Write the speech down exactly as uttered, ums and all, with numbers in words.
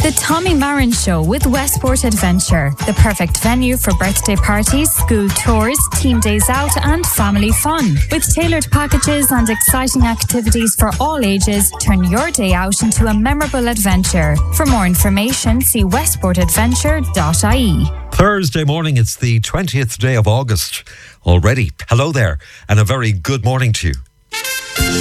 The Tommy Marin Show with Westport Adventure. The perfect venue for birthday parties, school tours, team days out and family fun. With tailored packages and exciting activities for all ages, turn your day out into a memorable adventure. For more information, see westport adventure dot I E. Thursday morning, it's the twentieth day of August already. Hello there, and a very good morning to you.